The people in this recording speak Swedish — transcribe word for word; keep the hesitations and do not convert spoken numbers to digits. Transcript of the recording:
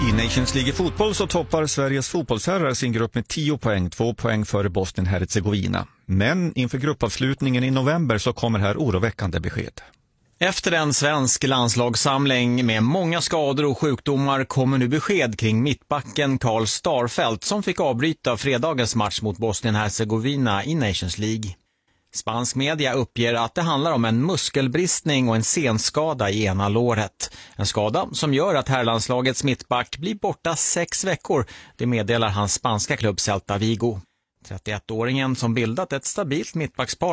I Nations League i fotboll så toppar Sveriges fotbollsherrar sin grupp med tio poäng, två poäng före Bosnien-Herzegovina. Men inför gruppavslutningen i november så kommer här oroväckande besked. Efter en svensk landslagssamling med många skador och sjukdomar kommer nu besked kring mittbacken Karl Starfelt som fick avbryta fredagens match mot Bosnien-Herzegovina i Nations League. Spansk media uppger att det handlar om en muskelbristning och en senskada i ena låret. En skada som gör att herrlandslagets mittback blir borta sex veckor. Det meddelar hans spanska klubb Celta Vigo. trettioettåringen som bildat ett stabilt mittbackspar